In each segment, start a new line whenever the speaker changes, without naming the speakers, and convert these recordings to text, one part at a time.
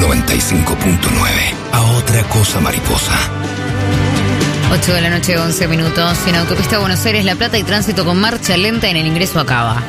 95.9. A otra cosa, mariposa.
8 de la noche, 11 minutos. En autopista Buenos Aires, La Plata, y tránsito con marcha lenta en el ingreso a Cava.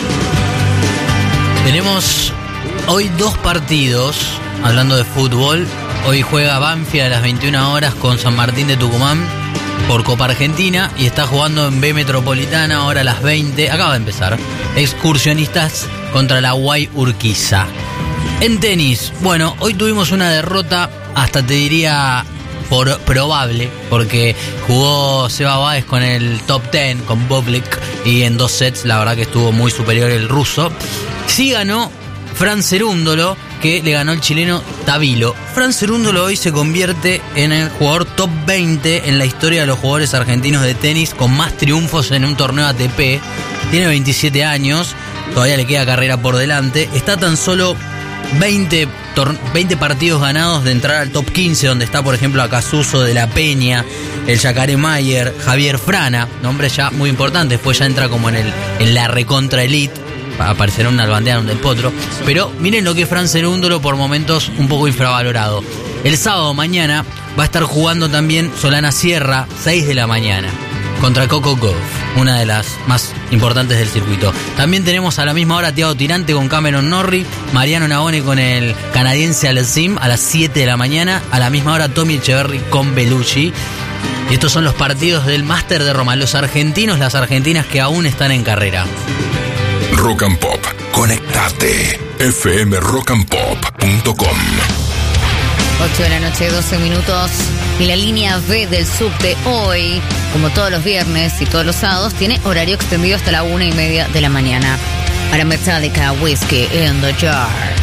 Tenemos hoy 2 partidos, hablando de fútbol. Hoy juega Banfield a las 21 horas con San Martín de Tucumán por Copa Argentina y está jugando en B Metropolitana ahora a las 20. Acaba de empezar. Excursionistas contra la Guay Urquiza. En tenis, bueno, hoy tuvimos una derrota, hasta te diría probable, porque jugó Seba Báez con el top 10, con Bublik, y en 2 sets la verdad que estuvo muy superior el ruso. Sí ganó Fran Cerúndolo, que le ganó el chileno Tabilo. Fran Cerúndolo hoy se convierte en el jugador top 20 en la historia de los jugadores argentinos de tenis con más triunfos en un torneo ATP. Tiene 27 años, todavía le queda carrera por delante. Está tan solo 20 partidos ganados de entrar al top 15, donde está, por ejemplo, Acasuso, De la Peña, el Yacaré Mayer, Javier Frana, nombres ya muy importantes. Después ya entra como en la recontra elite. Aparecerá un Nalbandián del Potro. Pero miren lo que es Fran Cerúndolo, por momentos un poco infravalorado. El sábado mañana va a estar jugando también Solana Sierra, 6 de la mañana, contra Coco Gauff, una de las más importantes del circuito. También tenemos a la misma hora Thiago Tirante con Cameron Norrie, Mariano Navone con el canadiense Alcim a las 7 de la mañana. A la misma hora Tommy Echeverry con Bellucci. Y estos son los partidos del Máster de Roma. Los argentinos, las argentinas que aún están en carrera.
Rock and Pop. Conectate. fmrockandpop.com.
8 de la noche, 12 minutos. Y la línea B del subte hoy, como todos los viernes y todos los sábados, tiene horario extendido hasta la 1:30 de la mañana. Para Metallica, Whiskey in the Jar.